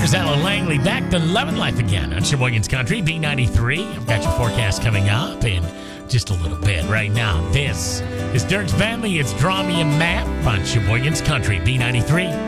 There's Alan Langley back to Loving Life again on Sheboygan's Country, B93. I've got your forecast coming up in just a little bit. Right now, this is Dirk's Family. It's Draw Me a Map on Sheboygan's Country, B93.